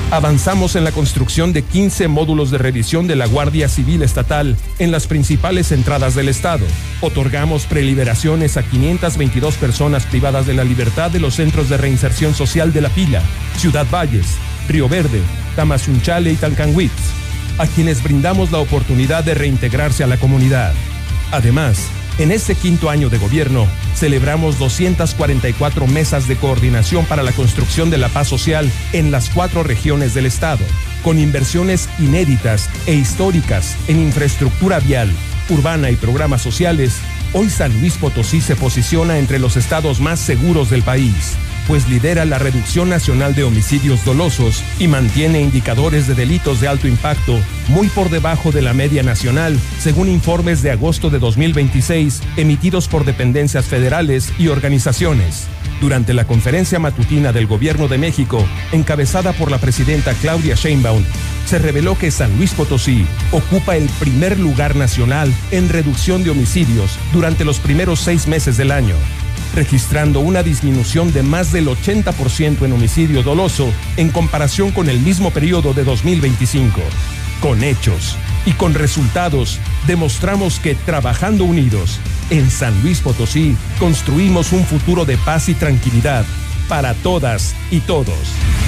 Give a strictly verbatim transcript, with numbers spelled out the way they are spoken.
Avanzamos en la construcción de quince módulos de revisión de la Guardia Civil Estatal en las principales entradas del estado. Otorgamos preliberaciones a quinientas veintidós personas privadas de la libertad de los centros de reinserción social de La Pila, Ciudad Valles, Río Verde, Tamazunchale y Talcanwitz, a quienes brindamos la oportunidad de reintegrarse a la comunidad. Además, en este quinto año de gobierno, celebramos doscientas cuarenta y cuatro mesas de coordinación para la construcción de la paz social en las cuatro regiones del estado, con inversiones inéditas e históricas en infraestructura vial, urbana y programas sociales. Hoy San Luis Potosí se posiciona entre los estados más seguros del país, pues lidera la reducción nacional de homicidios dolosos y mantiene indicadores de delitos de alto impacto muy por debajo de la media nacional, según informes de agosto de dos mil veintiséis emitidos por dependencias federales y organizaciones. Durante la conferencia matutina del Gobierno de México, encabezada por la presidenta Claudia Sheinbaum, se reveló que San Luis Potosí ocupa el primer lugar nacional en reducción de homicidios durante los primeros seis meses del año, registrando una disminución de más del ochenta por ciento en homicidio doloso en comparación con el mismo periodo de dos mil veinticinco. Con hechos y con resultados, demostramos que trabajando unidos, en San Luis Potosí construimos un futuro de paz y tranquilidad para todas y todos.